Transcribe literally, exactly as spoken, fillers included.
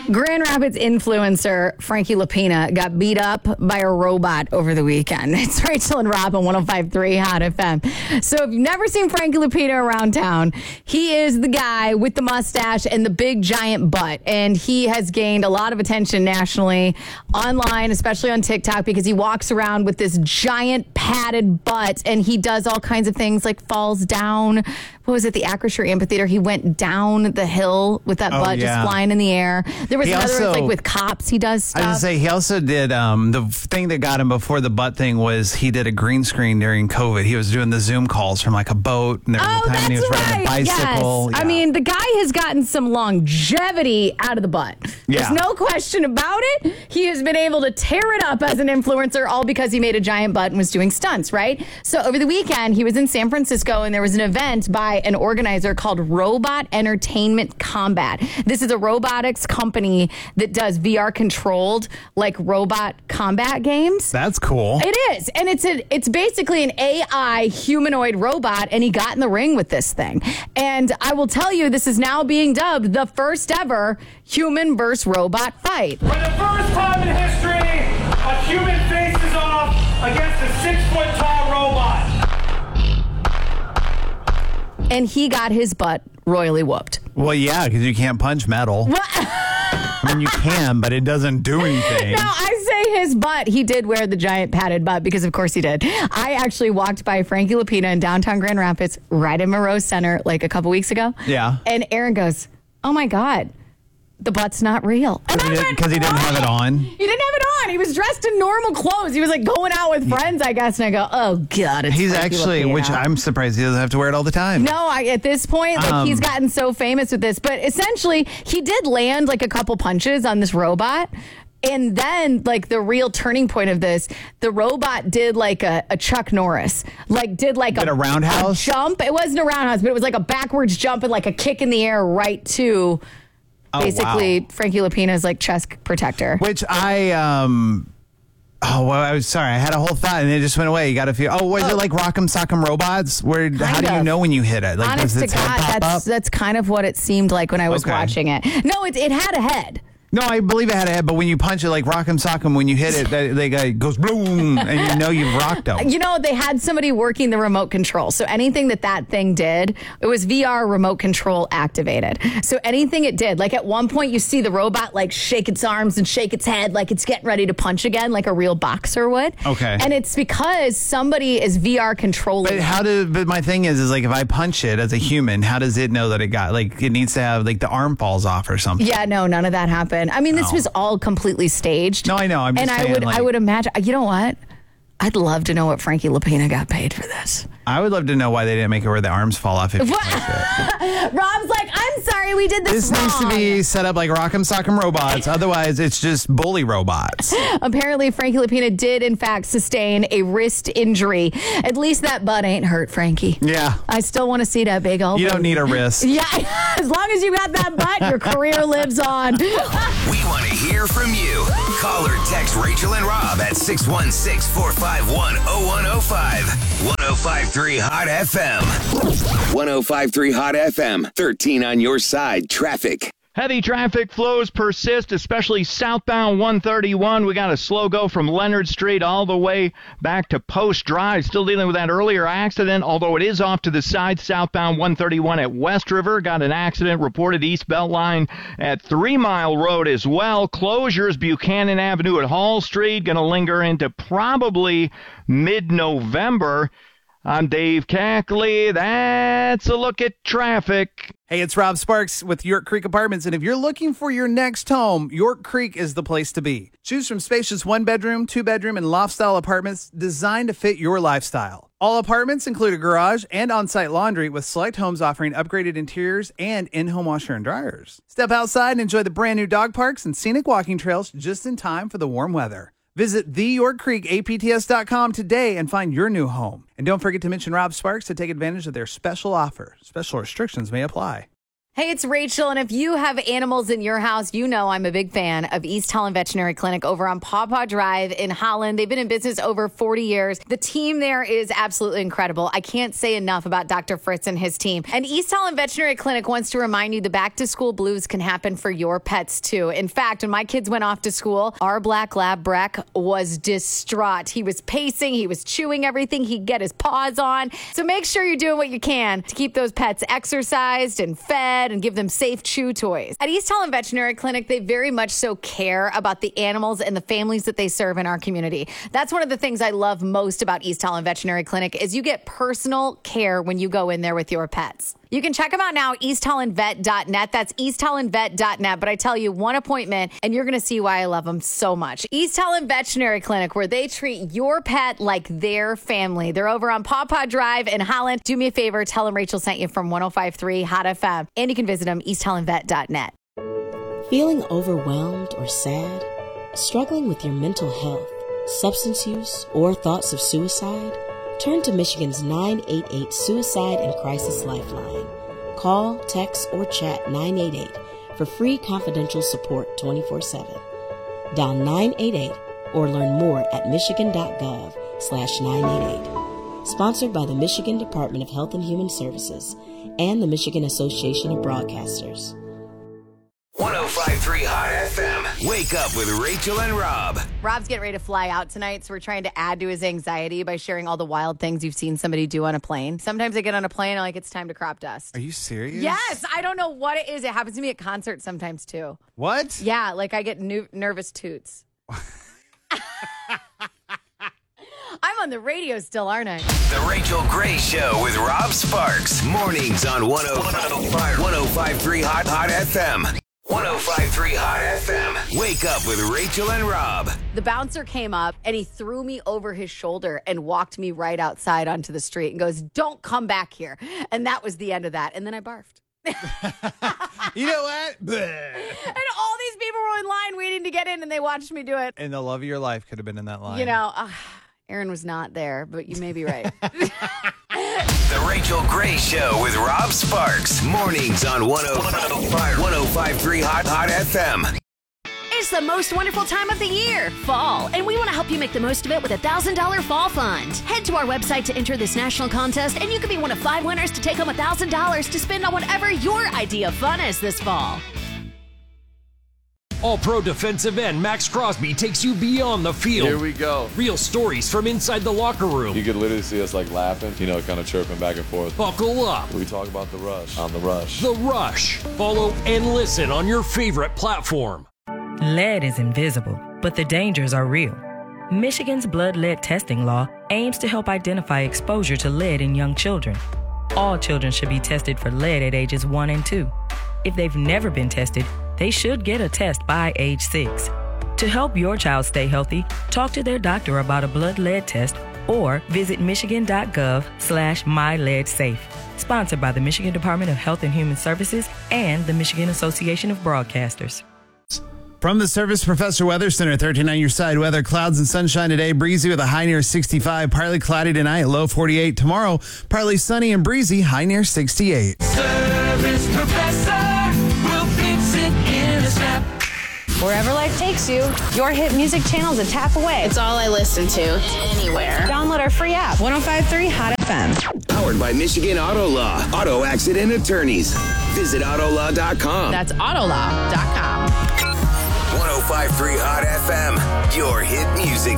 Grand Rapids influencer Frankie Lapina got beat up by a robot over the weekend. It's Rachel and Rob on one oh five point three Hot F M. So if you've never seen Frankie Lapina around town, he is the guy with the mustache and the big giant butt. And he has gained a lot of attention nationally, online, especially on TikTok, because he walks around with this giant padded butt and he does all kinds of things like falls down. What was it? The Acrisure Amphitheater. He went down the hill with that oh, butt yeah. just flying in the air. There was he another also, like with cops. He does stuff. I was gonna say he also did um, the thing that got him before the butt thing was he did a green screen during COVID. He was doing the Zoom calls from like a boat, and there was oh, a time when he was right. riding a bicycle. Yes. Yeah. I mean, the guy has gotten some longevity out of the butt. Yeah. There's no question about it. He has been able to tear it up as an influencer, all because he made a giant butt and was doing stunts, right? So over the weekend, he was in San Francisco, and there was an event by an organizer called Robot Entertainment Combat. This is a robotics company that does V R controlled like robot combat games. That's cool. It is. And it's a, it's basically an A I humanoid robot, and he got in the ring with this thing. And I will tell you, this is now being dubbed the first ever human versus robot fight. For the first time in history, a human faces off against a six-foot-tall robot. And he got his butt royally whooped. Well, yeah, because you can't punch metal. I mean, you can, but it doesn't do anything. No, I say his butt. He did wear the giant padded butt because, of course, he did. I actually walked by Frankie Lapina in downtown Grand Rapids, right in Moreau Center, like a couple weeks ago. Yeah. And Aaron goes, "Oh my God, the butt's not real." Because he, did, he didn't have it on. He didn't have it on. He was dressed in normal clothes. He was like going out with friends, I guess. And I go, "Oh God, it's He's Frankie actually, Lapina." which I'm surprised he doesn't have to wear it all the time. No, I, at this point, like Um, he's gotten so famous with this. But essentially, he did land like a couple punches on this robot. And then, like, the real turning point of this, the robot did like a, a Chuck Norris, like did like Did a, a roundhouse? a jump. It wasn't a roundhouse, but it was like a backwards jump and like a kick in the air right to Oh, basically wow. Frankie Lapina's like chest protector. Which I, um, oh, well, I was sorry. I had a whole thought and it just went away. You got to feel, oh, was Oh. it like Rock'em Sock'em Robots? Where, how do you of. know when you hit it? Like, Honest does to its head God, pop that's up? that's kind of what it seemed like when I was Okay. watching it. No, it it had a head. No, I believe it had a head, but when you punch it like Rock'em Sock'em, when you hit it, they, they go- goes boom, and you know you've rocked them. You know, they had somebody working the remote control. So anything that that thing did, it was V R remote control activated. So anything it did, like at one point you see the robot like shake its arms and shake its head like it's getting ready to punch again, like a real boxer would. Okay. And it's because somebody is V R controlling. But how do? But my thing is, is like if I punch it as a human, how does it know that it got? Like it needs to have like the arm falls off or something. Yeah, no, none of that happened. I mean, this No. was all completely staged. No, I know. I'm just and I saying, would, like- I would imagine. You know what? I'd love to know what Frankie Lapina got paid for this. I would love to know why they didn't make it where the arms fall off. If you What? punch it. Rob's like, I'm sorry, we did this, This wrong. needs to be set up like Rock'em Sock'em Robots. Otherwise, it's just bully robots. Apparently, Frankie Lapina did, in fact, sustain a wrist injury. At least that butt ain't hurt, Frankie. Yeah. I still want to see that big old. You don't need a wrist. Yeah, as long as you got that butt, your career lives on. We want to hear from you. Call or text Rachel and Rob at six one six, four five one, oh one oh five. one oh five point three Hot F M. one oh five point three Hot F M. thirteen on your side. Traffic. Heavy traffic flows persist, especially southbound one thirty-one. We got a slow go from Leonard Street all the way back to Post Drive. Still dealing with that earlier accident, although it is off to the side. Southbound one thirty-one at West River. Got an accident reported East Beltline at Three Mile Road as well. Closures, Buchanan Avenue at Hall Street. Going to linger into probably mid-November. I'm Dave Cackley. That's a look at traffic. Hey, it's Rob Sparks with York Creek Apartments, and if you're looking for your next home, York Creek is the place to be. Choose from spacious one-bedroom, two-bedroom, and loft-style apartments designed to fit your lifestyle. All apartments include a garage and on-site laundry, with select homes offering upgraded interiors and in-home washer and dryers. Step outside and enjoy the brand-new dog parks and scenic walking trails just in time for the warm weather. Visit the york creek A P T S dot com today and find your new home. And don't forget to mention Rob Sparks to take advantage of their special offer. Special restrictions may apply. Hey, it's Rachel, and if you have animals in your house, you know I'm a big fan of East Holland Veterinary Clinic over on Paw Paw Drive in Holland. They've been in business over forty years. The team there is absolutely incredible. I can't say enough about Doctor Fritz and his team. And East Holland Veterinary Clinic wants to remind you the back-to-school blues can happen for your pets, too. In fact, when my kids went off to school, our black lab Breck was distraught. He was pacing, he was chewing everything, he'd get his paws on. So make sure you're doing what you can to keep those pets exercised and fed and give them safe chew toys. At East Holland Veterinary Clinic, they very much so care about the animals and the families that they serve in our community. That's one of the things I love most about East Holland Veterinary Clinic is you get personal care when you go in there with your pets. You can check them out now, east holland vet dot net. That's east holland vet dot net. But I tell you, one appointment, and you're going to see why I love them so much. East Holland Veterinary Clinic, where they treat your pet like their family. They're over on Paw Paw Drive in Holland. Do me a favor, tell them Rachel sent you from one oh five point three Hot F M. And you can visit them, east holland vet dot net. Feeling overwhelmed or sad? Struggling with your mental health, substance use, or thoughts of suicide? Turn to Michigan's nine eight eight Suicide and Crisis Lifeline. Call, text, or chat nine eight eight for free confidential support twenty-four seven. Dial nine eight eight or learn more at michigan.gov slash 988. Sponsored by the Michigan Department of Health and Human Services and the Michigan Association of Broadcasters. one oh five point three Hot F M. Wake up with Rachel and Rob. Rob's getting ready to fly out tonight, so we're trying to add to his anxiety by sharing all the wild things you've seen somebody do on a plane. Sometimes I get on a plane and I'm like, it's time to crop dust. Are you serious? Yes, I don't know what it is. It happens to me at concerts sometimes too. What? Yeah, like I get nu- nervous toots. I'm on the radio still, aren't I? The Rachel Gray Show with Rob Sparks. Mornings on one oh five point three Hot Hot F M. one oh five point three Hot F M. Wake up with Rachel and Rob. The bouncer came up and he threw me over his shoulder and walked me right outside onto the street and goes, "Don't come back here." And that was the end of that. And then I barfed. You know what? And all these people were in line waiting to get in and they watched me do it. And the love of your life could have been in that line. You know, uh, Aaron was not there, but you may be right. The Rachel Gray Show with Rob Sparks. Mornings on one oh five point three Hot Hot F M. It's the most wonderful time of the year, fall, and we want to help you make the most of it with a one thousand dollars fall fund. Head to our website to enter this national contest, and you could be one of five winners to take home one thousand dollars to spend on whatever your idea of fun is this fall. All-Pro defensive end Max Crosby takes you beyond the field. Here we go. Real stories from inside the locker room. You could literally see us like laughing, you know, kind of chirping back and forth. Buckle up. We talk about the rush on the rush. The Rush. Follow and listen on your favorite platform. Lead is invisible, but the dangers are real. Michigan's blood lead testing law aims to help identify exposure to lead in young children. All children should be tested for lead at ages one and two. If they've never been tested, they should get a test by age six. To help your child stay healthy, talk to their doctor about a blood lead test or visit michigan.gov slash myleadsafe. Sponsored by the Michigan Department of Health and Human Services and the Michigan Association of Broadcasters. From the Service Professor Weather Center, thirteen on your side. Weather, clouds and sunshine today. Breezy with a high near sixty-five. Partly cloudy tonight, low forty-eight. Tomorrow, partly sunny and breezy, high near sixty-eight. Service Professor will fix it in a snap. Wherever life takes you, your hit music channel is a tap away. It's all I listen to, anywhere. Download our free app, one oh five point three Hot F M. Powered by Michigan Auto Law. Auto accident attorneys. Visit auto law dot com. That's auto law dot com. one oh five point three Hot F M. Your hit music